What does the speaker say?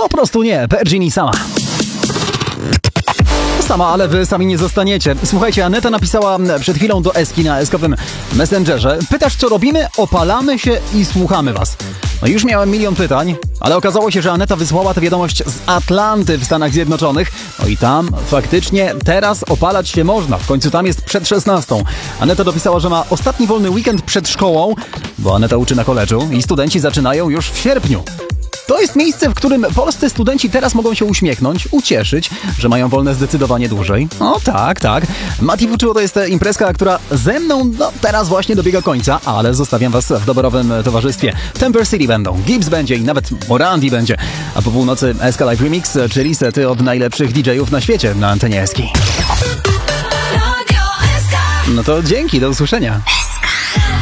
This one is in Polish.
Po prostu nie, Pergini sama. Sama, ale wy sami nie zostaniecie. Słuchajcie, Aneta napisała przed chwilą do Eski na eskowym Messengerze. Pytasz, co robimy? Opalamy się i słuchamy was. No już miałem milion pytań, ale okazało się, że Aneta wysłała tę wiadomość z Atlanty w Stanach Zjednoczonych. No i tam faktycznie teraz opalać się można. W końcu tam jest przed 16. Aneta dopisała, że ma ostatni wolny weekend przed szkołą, bo Aneta uczy na koledżu i studenci zaczynają już w sierpniu. To jest miejsce, w którym polscy studenci teraz mogą się uśmiechnąć, ucieszyć, że mają wolne zdecydowanie dłużej. O tak. Mati Fuczyło to jest imprezka, która ze mną teraz właśnie dobiega końca, ale zostawiam was w doborowym towarzystwie. Temper City będą, Gibbs będzie i nawet Morandi będzie. A po północy SK Live Remix, czyli sety od najlepszych DJ-ów na świecie na antenie Eski. No to dzięki, do usłyszenia.